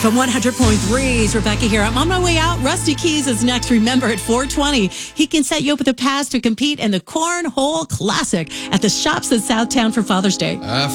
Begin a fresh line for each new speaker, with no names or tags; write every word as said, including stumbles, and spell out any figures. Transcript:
F M one hundred point three is Rebecca here. I'm on my way out. Rusty Keys is next. Remember, at four twenty, he can set you up with a pass to compete in the Cornhole Classic at the Shops at Southtown for Father's Day.
Uh,